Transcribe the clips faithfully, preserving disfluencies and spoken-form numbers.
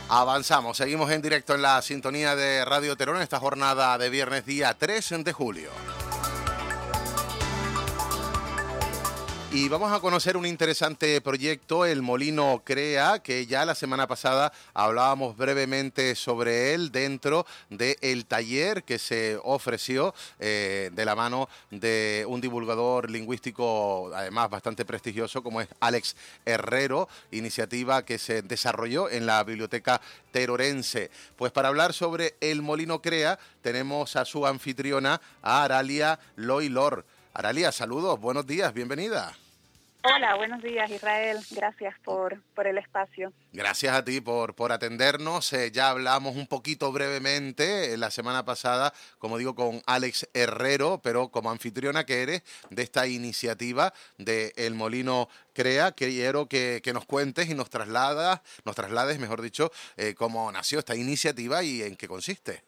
Avanzamos, seguimos en directo en la sintonía de Radio Terón en esta jornada de viernes día tres de julio. Y vamos a conocer un interesante proyecto, el Molino Crea, que ya la semana pasada hablábamos brevemente sobre él dentro del taller que se ofreció eh, de la mano de un divulgador lingüístico, además bastante prestigioso, como es Alex Herrero, iniciativa que se desarrolló en la Biblioteca Terorense. Pues para hablar sobre el Molino Crea tenemos a su anfitriona, a Aralia Loylor. Aralia, saludos, buenos días, bienvenida. Hola, buenos días Israel, gracias por, por el espacio. Gracias a ti por, por atendernos, eh, ya hablamos un poquito brevemente eh, la semana pasada, como digo, con Alex Herrero, pero como anfitriona que eres de esta iniciativa de El Molino Crea, quiero que, que nos cuentes y nos trasladas, nos traslades, mejor dicho, eh, cómo nació esta iniciativa y en qué consiste.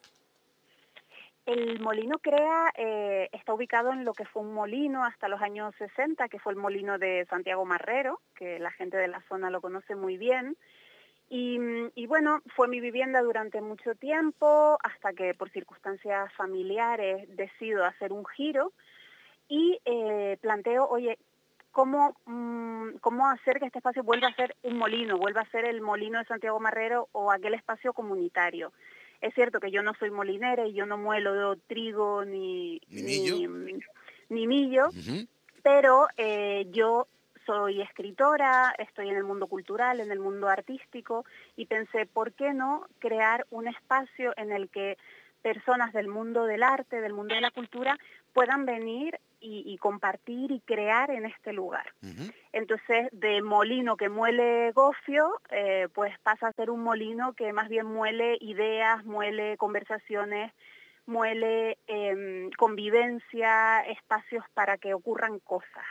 El Molino Crea eh, está ubicado en lo que fue un molino hasta los años sesenta, que fue el molino de Santiago Marrero, que la gente de la zona lo conoce muy bien. Y, y bueno, fue mi vivienda durante mucho tiempo, hasta que por circunstancias familiares decido hacer un giro y eh, planteo, oye, ¿cómo, mmm, ¿cómo hacer que este espacio vuelva a ser un molino, vuelva a ser el molino de Santiago Marrero o aquel espacio comunitario? Es cierto que yo no soy molinera y yo no muelo trigo ni, ni millo, ni, ni millo uh-huh. pero eh, yo soy escritora, estoy en el mundo cultural, en el mundo artístico, y pensé, ¿por qué no crear un espacio en el que personas del mundo del arte, del mundo de la cultura, puedan venir y, y compartir y crear en este lugar? Uh-huh. Entonces, de molino que muele gofio, eh, pues pasa a ser un molino que más bien muele ideas, muele conversaciones, muele eh, convivencia, espacios para que ocurran cosas.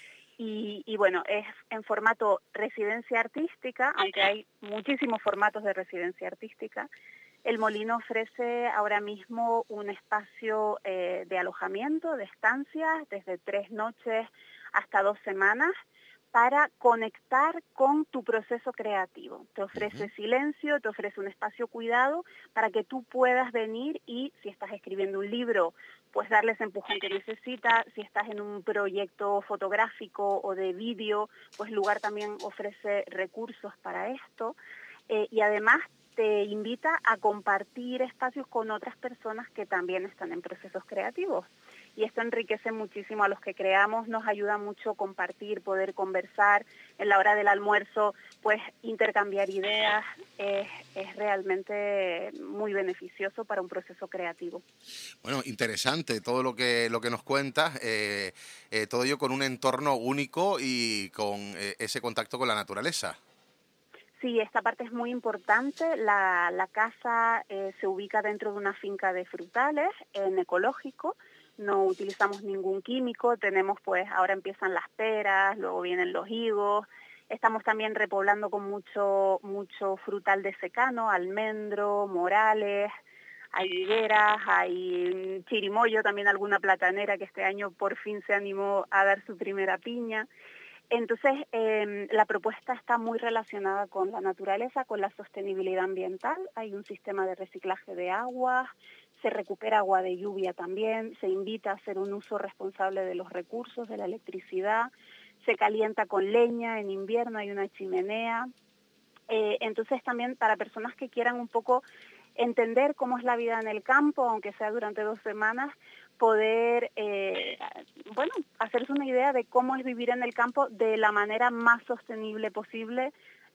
Y, y bueno, es en formato residencia artística, aunque hay muchísimos formatos de residencia artística. El Molino ofrece ahora mismo un espacio eh, de alojamiento, de estancias, desde tres noches hasta dos semanas, para conectar con tu proceso creativo. Te ofrece uh-huh. silencio, te ofrece un espacio cuidado para que tú puedas venir y, si estás escribiendo un libro, pues darle ese empujón que necesita. Si estás en un proyecto fotográfico o de vídeo, pues el lugar también ofrece recursos para esto. Eh, y además te invita a compartir espacios con otras personas que también están en procesos creativos. Y esto enriquece muchísimo a los que creamos, nos ayuda mucho compartir, poder conversar en la hora del almuerzo, pues intercambiar ideas, es, es realmente muy beneficioso para un proceso creativo. Bueno, interesante todo lo que lo que nos cuentas, eh, eh, todo ello con un entorno único y con eh, ese contacto con la naturaleza. Sí, esta parte es muy importante. La, la casa eh, se ubica dentro de una finca de frutales, en ecológico. No utilizamos ningún químico, tenemos pues, ahora empiezan las peras, luego vienen los higos, estamos también repoblando con mucho, mucho frutal de secano, almendro, morales, hay higueras, hay chirimoyo, también alguna platanera que este año por fin se animó a dar su primera piña. Entonces, eh, la propuesta está muy relacionada con la naturaleza, con la sostenibilidad ambiental, hay un sistema de reciclaje de aguas, se recupera agua de lluvia también, se invita a hacer un uso responsable de los recursos, de la electricidad, se calienta con leña, en invierno hay una chimenea. Eh, entonces también para personas que quieran un poco entender cómo es la vida en el campo, aunque sea durante dos semanas, poder, eh, bueno, hacerse una idea de cómo es vivir en el campo de la manera más sostenible posible,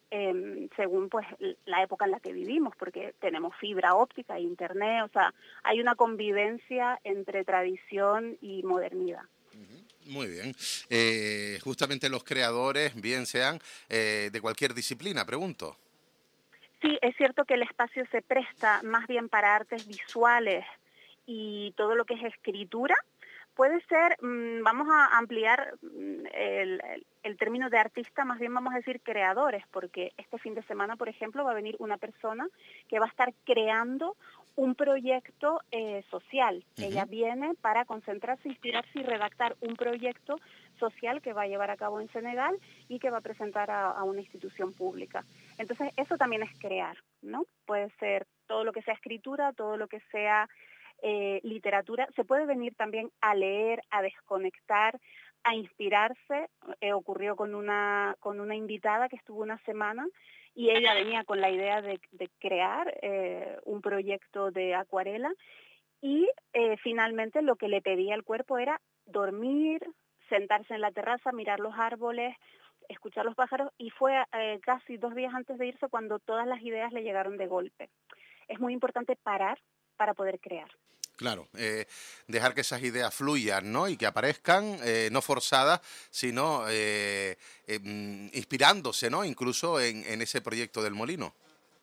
Eh, según pues la época en la que vivimos, porque tenemos fibra óptica, internet, o sea, hay una convivencia entre tradición y modernidad. Muy bien. Eh, justamente los creadores, bien sean eh, de cualquier disciplina, pregunto. Sí, es cierto que el espacio se presta más bien para artes visuales y todo lo que es escritura. Puede ser, mmm, vamos a ampliar el, el, el término de artista, más bien vamos a decir creadores, porque este fin de semana, por ejemplo, va a venir una persona que va a estar creando un proyecto eh, social. Uh-huh. Ella viene para concentrarse, inspirarse y redactar un proyecto social que va a llevar a cabo en Senegal y que va a presentar a, a una institución pública. Entonces, eso también es crear, ¿no? Puede ser todo lo que sea escritura, todo lo que sea eh, literatura. Se puede venir también a leer, a desconectar, a inspirarse. Eh, ocurrió con una, con una invitada que estuvo una semana y ella venía con la idea de, de crear eh, un proyecto de acuarela y eh, finalmente lo que le pedía el cuerpo era dormir, sentarse en la terraza, mirar los árboles, escuchar los pájaros, y fue eh, casi dos días antes de irse cuando todas las ideas le llegaron de golpe. Es muy importante parar para poder crear. Claro, eh, dejar que esas ideas fluyan, ¿no? Y que aparezcan, eh, no forzadas, sino eh, eh, mm, inspirándose, ¿no? Incluso en, en ese proyecto del molino.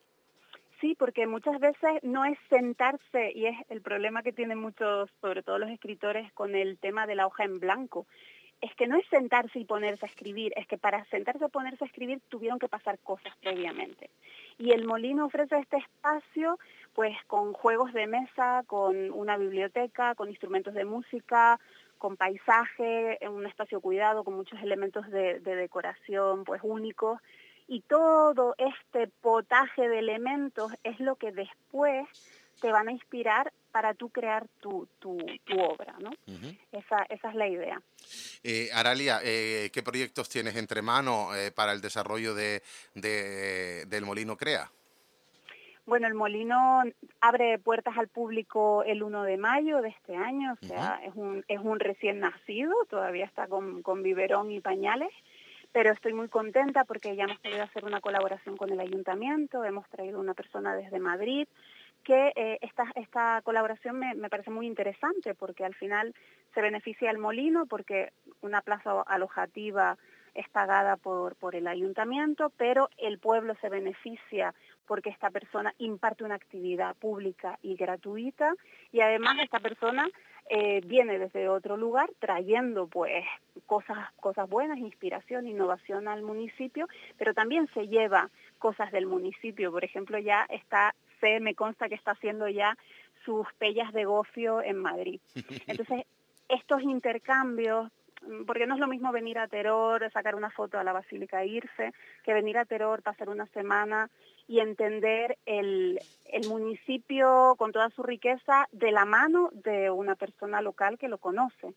Sí, porque muchas veces no es sentarse, y es el problema que tienen muchos, sobre todo los escritores, con el tema de la hoja en blanco. Es que no es sentarse y ponerse a escribir, es que para sentarse o ponerse a escribir tuvieron que pasar cosas previamente. Y el molino ofrece este espacio pues con juegos de mesa, con una biblioteca, con instrumentos de música, con paisaje, un espacio cuidado, con muchos elementos de, de decoración pues únicos. Y todo este potaje de elementos es lo que después te van a inspirar para tú crear tu, tu, tu obra, ¿no? Uh-huh. Esa, esa es la idea. Eh, Aralia, eh, ¿qué proyectos tienes entre manos eh, para el desarrollo de, de, del Molino Crea? Bueno, el Molino abre puertas al público el uno de mayo de este año, o sea, uh-huh. es, un, es un recién nacido, todavía está con, con biberón y pañales, pero estoy muy contenta porque ya hemos podido hacer una colaboración con el ayuntamiento, hemos traído una persona desde Madrid, que eh, esta, esta colaboración me, me parece muy interesante porque al final se beneficia al molino porque una plaza alojativa es pagada por, por el ayuntamiento, pero el pueblo se beneficia porque esta persona imparte una actividad pública y gratuita y además esta persona eh, viene desde otro lugar trayendo pues cosas, cosas buenas, inspiración, innovación al municipio, pero también se lleva cosas del municipio. Por ejemplo, ya está Sé, me consta que está haciendo ya sus pellas de gofio en Madrid. Entonces, estos intercambios, porque no es lo mismo venir a Teror, sacar una foto a la Basílica e irse, que venir a Teror, pasar una semana y entender el, el municipio con toda su riqueza de la mano de una persona local que lo conoce.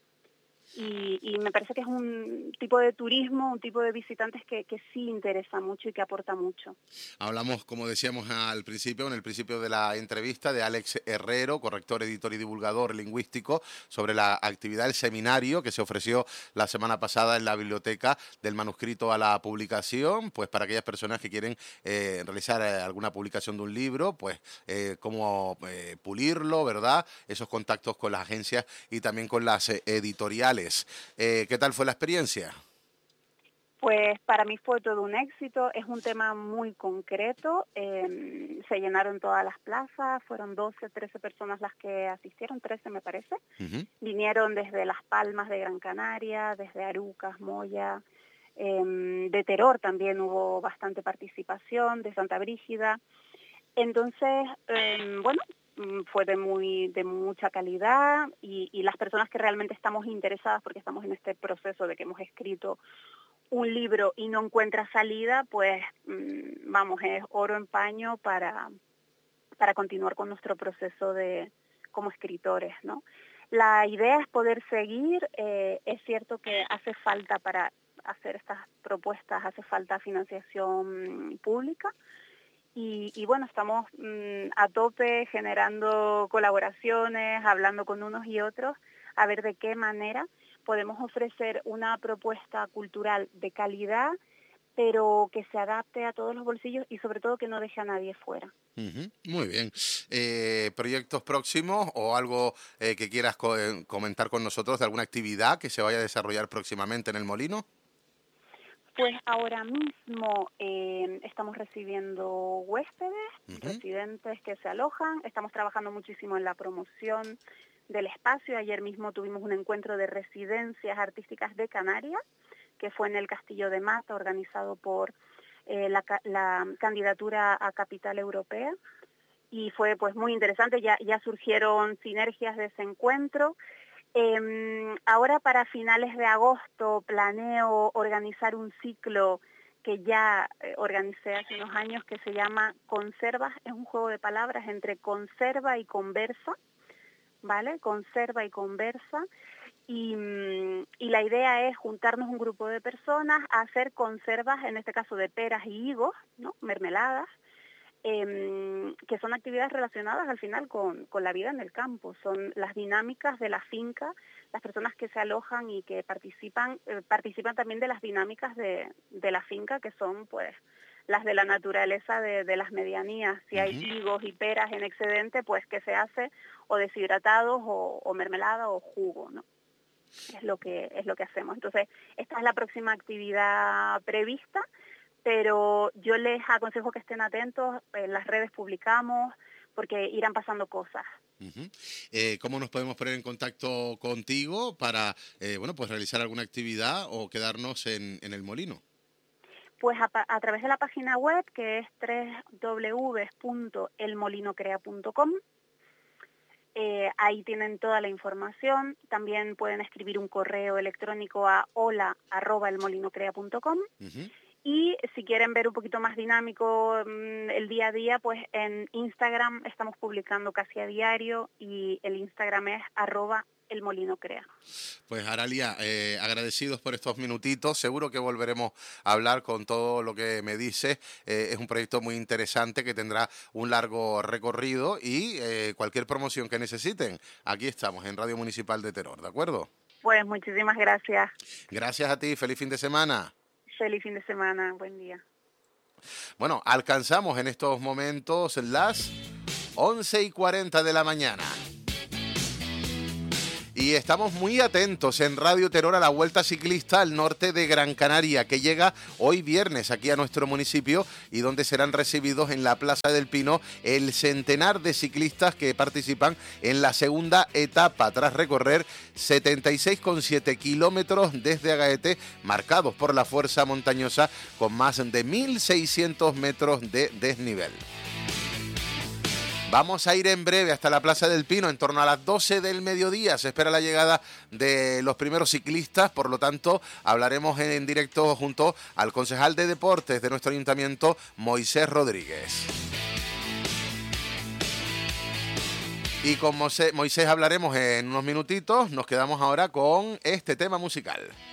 Y, y me parece que es un tipo de turismo, un tipo de visitantes que, que sí interesa mucho y que aporta mucho. Hablamos, como decíamos al principio, en el principio de la entrevista, de Alex Herrero, corrector, editor y divulgador lingüístico, sobre la actividad del seminario que se ofreció la semana pasada en la biblioteca del manuscrito a la publicación, pues para aquellas personas que quieren eh, realizar eh, alguna publicación de un libro, pues eh, cómo eh, pulirlo, ¿verdad? Esos contactos con las agencias y también con las eh, editoriales. Eh, ¿Qué tal fue la experiencia? Pues para mí fue todo un éxito, es un tema muy concreto, eh, se llenaron todas las plazas, fueron doce, trece personas las que asistieron, trece me parece, uh-huh. Vinieron desde Las Palmas de Gran Canaria, desde Arucas, Moya, eh, de Teror también hubo bastante participación, de Santa Brígida, entonces, eh, bueno, fue de muy de mucha calidad y, y las personas que realmente estamos interesadas, porque estamos en este proceso de que hemos escrito un libro y no encuentra salida, pues vamos, es oro en paño para, para continuar con nuestro proceso de como escritores, ¿no? La idea es poder seguir, eh, es cierto que hace falta para hacer estas propuestas, hace falta financiación pública, y, y bueno, estamos mmm, a tope generando colaboraciones, hablando con unos y otros, a ver de qué manera podemos ofrecer una propuesta cultural de calidad, pero que se adapte a todos los bolsillos y sobre todo que no deje a nadie fuera. Uh-huh. Muy bien. Eh, ¿Proyectos próximos o algo eh, que quieras co- comentar con nosotros de alguna actividad que se vaya a desarrollar próximamente en el Molino? Pues ahora mismo eh, estamos recibiendo huéspedes, uh-huh. residentes que se alojan, estamos trabajando muchísimo en la promoción del espacio. Ayer mismo tuvimos un encuentro de residencias artísticas de Canarias, que fue en el Castillo de Mata, organizado por eh, la, la candidatura a Capital Europea, y fue pues muy interesante, ya, ya surgieron sinergias de ese encuentro. Eh, ahora para finales de agosto planeo organizar un ciclo que ya eh, organicé hace unos años, que se llama Conservas. Es un juego de palabras entre conserva y conversa, ¿vale? Conserva y conversa. Y, y la idea es juntarnos un grupo de personas a hacer conservas, en este caso de peras y higos, ¿no? Mermeladas, eh, que son actividades relacionadas al final con, con la vida en el campo. Son las dinámicas de la finca, las personas que se alojan y que participan, eh, participan también de las dinámicas de, de la finca, que son pues las de la naturaleza de, de las medianías. Si hay higos y peras en excedente, pues ¿qué se hace? O deshidratados o, o mermelada o jugo, ¿no? Es lo que es lo que hacemos. Entonces, esta es la próxima actividad prevista, pero yo les aconsejo que estén atentos. En las redes publicamos, porque irán pasando cosas. Uh-huh. eh, ¿Cómo nos podemos poner en contacto contigo para eh, bueno, pues realizar alguna actividad o quedarnos en, en el molino? Pues a, a través de la página web, que es doble u doble u doble u punto el molino crea punto com. Eh, ahí tienen toda la información. También pueden escribir un correo electrónico a hola arroba el molino crea punto com. Uh-huh. Y si quieren ver un poquito más dinámico mmm, el día a día, pues en Instagram estamos publicando casi a diario, y el Instagram es arroba el molino crea. Pues Aralia, eh, agradecidos por estos minutitos. Seguro que volveremos a hablar con todo lo que me dices. Eh, es un proyecto muy interesante que tendrá un largo recorrido, y eh, cualquier promoción que necesiten, aquí estamos en Radio Municipal de Teror, ¿de acuerdo? Pues muchísimas gracias. Gracias a ti, feliz fin de semana. Feliz fin de semana, buen día. Bueno, alcanzamos en estos momentos las once y cuarenta de la mañana. Y estamos muy atentos en Radio Teror a la Vuelta Ciclista al Norte de Gran Canaria, que llega hoy viernes aquí a nuestro municipio, y donde serán recibidos en la Plaza del Pino el centenar de ciclistas que participan en la segunda etapa, tras recorrer setenta y seis coma siete kilómetros desde Agaete, marcados por la fuerza montañosa, con más de mil seiscientos metros de desnivel. Vamos a ir en breve hasta la Plaza del Pino, en torno a las doce del mediodía. Se espera la llegada de los primeros ciclistas, por lo tanto hablaremos en directo junto al concejal de deportes de nuestro ayuntamiento, Moisés Rodríguez. Y con Moisés hablaremos en unos minutitos. Nos quedamos ahora con este tema musical.